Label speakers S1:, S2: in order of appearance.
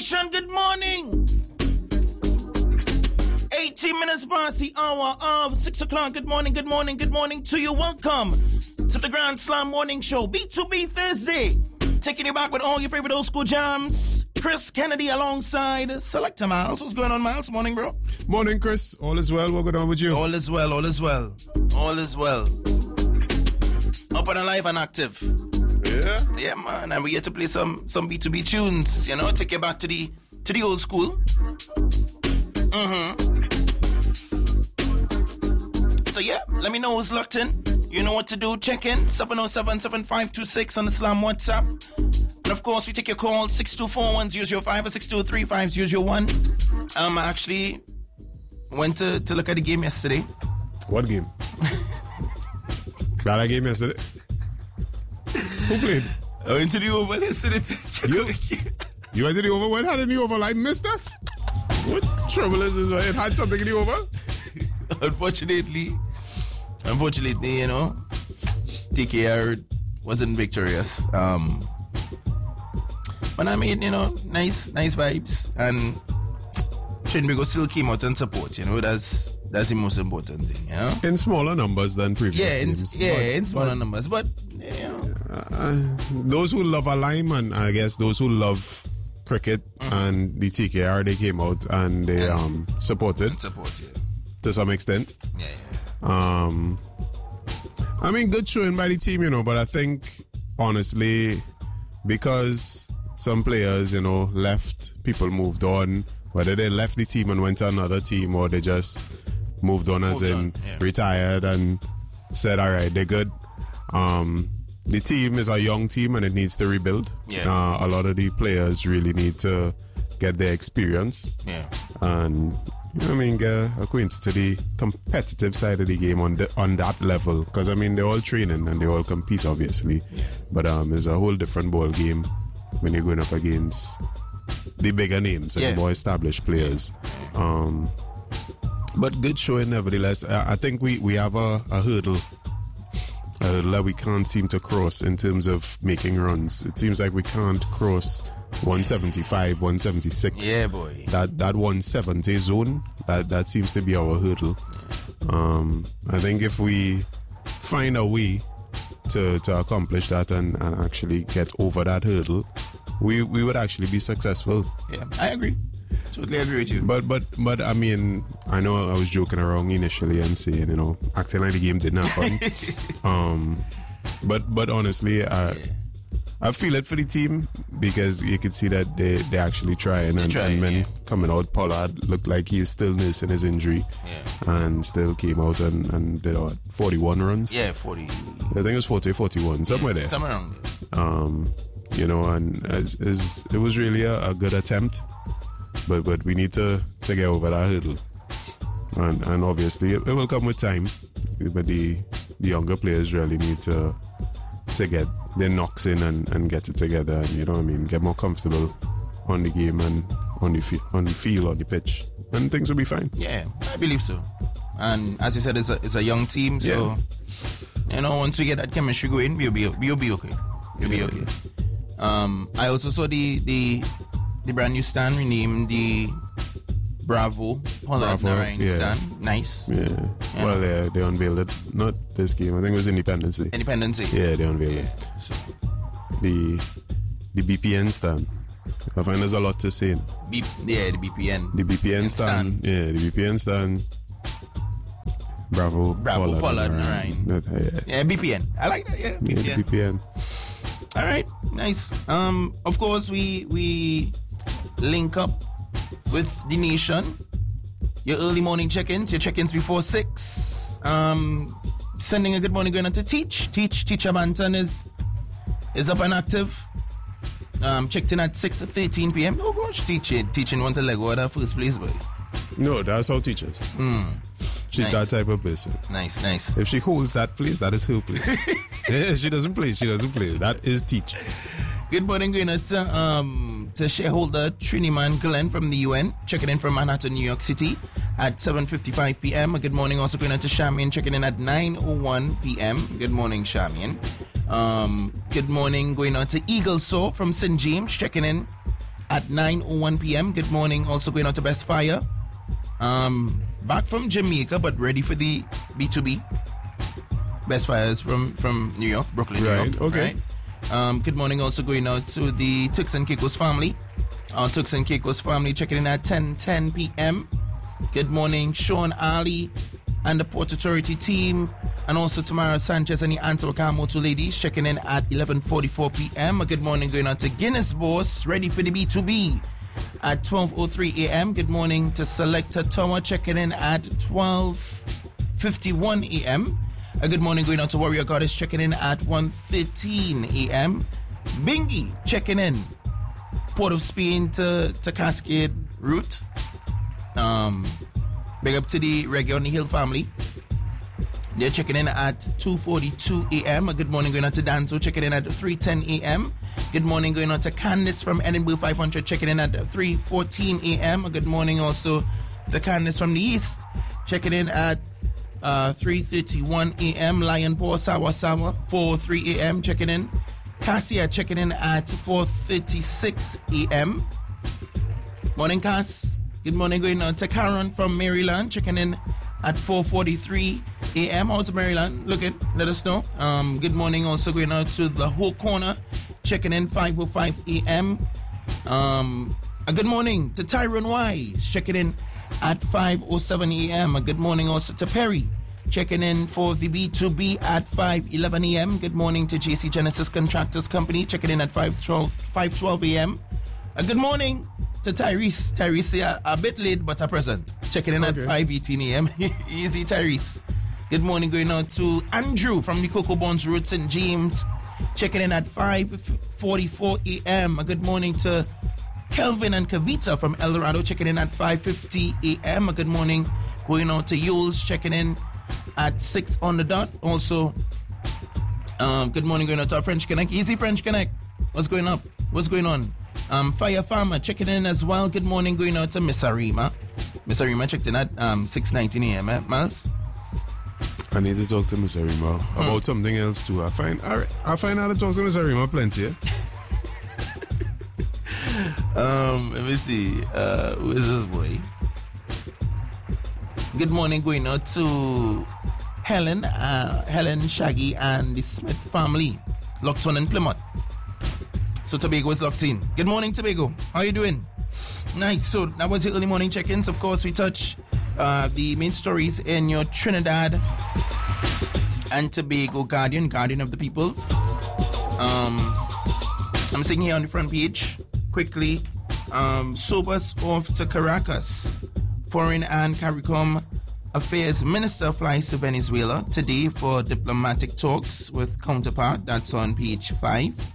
S1: Nation, good morning. 18 minutes past the hour of 6 o'clock. Good morning to you. Welcome to the Grand Slam Morning Show, B2B Thursday. Taking you back with all your favorite old school jams. Chris Kennedy alongside Selector Miles. What's going on, Miles? Morning, bro.
S2: Morning, Chris. All is well. What's going on with you?
S1: All is well. Up and alive and active. Yeah, man. And we're here to play some B2B tunes. You know, take you back to the old school. So yeah, let me know who's locked in. You know what to do. Check in 707-7526 on the Slam WhatsApp. And of course, we take your call 624-1005 or 623-5001. I actually went to look at the game yesterday.
S2: What game? That game yesterday. Who played?
S1: I went to the Oval yesterday to check out the game.
S2: You went to the Oval? What had in the Oval? I missed that. What trouble is this? It had something in the Oval?
S1: Unfortunately, you know, TKR wasn't victorious. But I mean, you know, nice vibes, and Trinbigo still came out and support. You know, that's the most important thing. You know,
S2: in smaller numbers than previous games.
S1: In smaller numbers, but you know,
S2: those who love a lime, and I guess those who love cricket and the TKR, they came out and they supported to some extent. I mean, good showing by the team, you know, but I think honestly, because some players, you know, left, people moved on, whether they left the team and went to another team or they just moved on retired and said, all right, they're good. The team is a young team and it needs to rebuild. A lot of the players really need to get their experience. And, you know what I mean, get acquainted to the competitive side of the game on that level. Because, I mean, they're all training and they all compete, obviously. But it's a whole different ball game when you're going up against the bigger names and more established players. But good showing, nevertheless. I think we have a hurdle that we can't seem to cross in terms of making runs. It seems like we can't cross 175, 176.
S1: Yeah, boy.
S2: That 170 zone, that seems to be our hurdle. I think if we find a way to accomplish that and actually get over that hurdle, we would actually be successful.
S1: Yeah, I agree. Totally agree with you.
S2: But I mean, I know I was joking around initially and saying, you know, acting like the game didn't happen. But honestly, I feel it for the team because you could see that they actually trying and men coming out. Pollard looked like he's still nursing his injury and still came out and did 41 runs.
S1: 40.
S2: I think it was 40, 41, somewhere there.
S1: Somewhere around there.
S2: You know, and it was really a good attempt. But we need to get over that hurdle. And obviously it will come with time. But the younger players really need to get their knocks in and get it together and, you know what I mean, get more comfortable on the game and on the field, on the pitch, and things will be fine.
S1: Yeah, I believe so. And as you said, it's a young team, so you know, once we get that chemistry going, we'll be okay. We'll be okay. I also saw the brand new stand renamed the Bravo Narayan stand. Nice.
S2: Yeah. Well, they unveiled it. Not this game. I think it was Independence Day. Yeah, they unveiled it.
S1: So.
S2: The BPN stand. I find there's a lot to say.
S1: The BPN.
S2: The BPN stand. Yeah, the BPN stand. Bravo Pollard Narayan.
S1: Yeah, BPN. I like that. Yeah, BPN.
S2: Yeah, the BPN.
S1: All right, nice. Of course, we link up with the Nation. Your early morning check-ins, your check-ins before 6. Sending a good morning going on to Teacher Banton is up and active. Checked in at 6:13 p.m. Oh gosh, teaching want to let go of that first place, boy.
S2: No, that's how teachers. She's that type of person.
S1: Nice.
S2: If she holds that place, that is her place. She doesn't play. That is teacher.
S1: Good morning, going to shareholder Triniman Glenn from the UN, checking in from Manhattan, New York City at 7:55 p.m. Good morning, also going to Shamian, checking in at 9:01 p.m. Good morning, Shamian. Good morning, going on to Eagle Saw from St. James, checking in at 9:01 p.m. Good morning. Also going out to Best Fire. Back from Jamaica, but ready for the B2B. Best Fire is from New York, Brooklyn, New York.
S2: Okay.
S1: Right? Good morning. Also going out to the Turks and Caicos family. Our Turks and Caicos family checking in at 10:10 p.m. Good morning, Sean Ali and the Port Authority team, and also Tamara Sanchez and the Antioquia Motor ladies checking in at 11:44 p.m. Good morning going on to Guinness Boss, ready for the B2B at 12:03 a.m. Good morning to Selector Tower checking in at 12:51 a.m. Good morning going on to Warrior Goddess checking in at 1:13 a.m. Bingy checking in Port of Spain to Cascade route. Big up to the Reggae on the Hill family. They're checking in at 2:42 a.m. Good morning going on to Danzo checking in at 3:10 a.m. Good morning going on to Candice from Edinburgh 500 checking in at 3:14 a.m. Good morning also to Candice from the East checking in at 3:31 a.m. Lion Paw Sawa 4:03 a.m. checking in. Cassia checking in at 4:36 a.m. Morning Cass. Good morning going on to Karen from Maryland checking in at 4:43 a.m. How's Maryland looking? Let us know. Good morning also going on to the whole corner checking in 5:05 a.m. Good morning to Tyrone Wise checking in at 5:07 a.m. Good morning also to Perry checking in for the B2B at 5:11 a.m. Good morning to JC Genesis Contractors Company checking in at 5:12 a.m. Good morning to Tyrese. Tyrese a bit late but a present. Checking in at 5:18 a.m. Easy Tyrese. Good morning going on to Andrew from the Cocoa Bonds Road St. James. Checking in at 5:44 a.m. Good morning to Kelvin and Kavita from El Dorado checking in at 5:50 a.m. Good morning going on to Yules checking in at 6 on the dot. Also, good morning going on to our French Connect. Easy French Connect. What's going up? What's going on? Fire Farmer checking in as well. Good morning going out to Miss Arima. Miss Arima checked in at 6:19 a.m. Miles?
S2: I need to talk to Miss Arima about something else too. I find how to talk to Miss Arima plenty.
S1: Let me see. Who is this boy? Good morning going out to Helen, Shaggy, and the Smith family, locked on in Plymouth. So Tobago is locked in. Good morning, Tobago. How you doing? Nice. So that was the early morning check-ins. Of course, we touch the main stories in your Trinidad and Tobago guardian of the people. I'm seeing here on the front page quickly. Sobers off to Caracas. Foreign and CARICOM Affairs Minister flies to Venezuela today for diplomatic talks with counterpart. That's on page 5.